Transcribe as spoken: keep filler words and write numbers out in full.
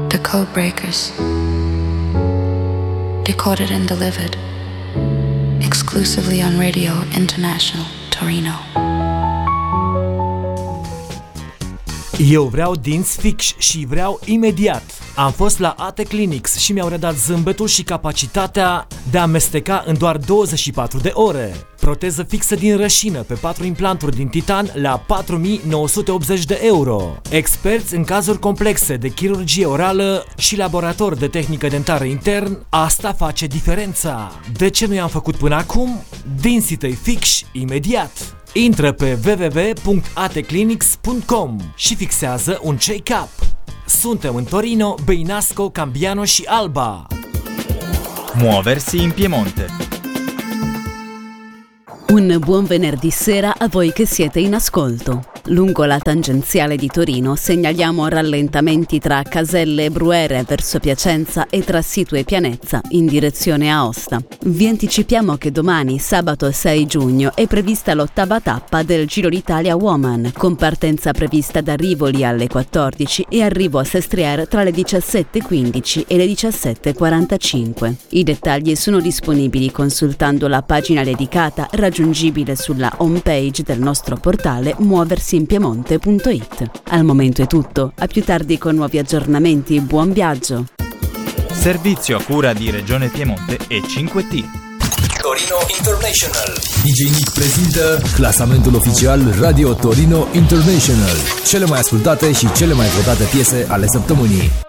The Code Breakers. Decoded and delivered. Exclusively on Radio International Torino. Eu vreau dinți fix și vreau imediat. Am fost la A T Clinics și mi-au redat zâmbetul și capacitatea de a amesteca în doar douăzeci și patru de ore. Proteză fixă din rășină pe patru implanturi din titan la patru mii nouă sute optzeci de euro. Experți în cazuri complexe de chirurgie orală și laborator de tehnică dentară intern, asta face diferența. De ce nu i-am făcut până acum? Dinții tăi fix imediat. Intră pe w w w punct a t clinics punct com și fixează un check-up. Suntem în Torino, Beinasco, Cambiano și Alba. Muoversi in Piemonte. Un buon venerdì sera a voi che siete in ascolto. Lungo la tangenziale di Torino segnaliamo rallentamenti tra Caselle e Bruere verso Piacenza e tra Situ e Pianezza in direzione Aosta. Vi anticipiamo che domani, sabato sei giugno, è prevista l'ottava tappa del Giro d'Italia Woman, con partenza prevista da Rivoli alle quattordici e arrivo a Sestriere tra le diciassette e quindici e le diciassette e quarantacinque. I dettagli sono disponibili consultando la pagina dedicata raggiungibile sulla homepage del nostro portale muoversi in piemonte punto it. Al momento è tutto, a più tardi con nuovi aggiornamenti, buon viaggio! Servizio a cura di Regione Piemonte e cinque T. Torino International. D J Nick prezintă clasamentul oficial Radio Torino International. Cele mai ascultate și cele mai votate piese ale săptămânii.